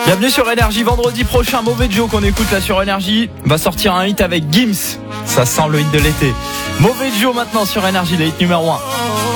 Bienvenue sur Énergie. Vendredi prochain, Mauvais Joe qu'on écoute là sur Énergie va sortir un hit avec Gims. Ça sent le hit de l'été. Mauvais Joe maintenant sur Énergie, le hit numéro 1.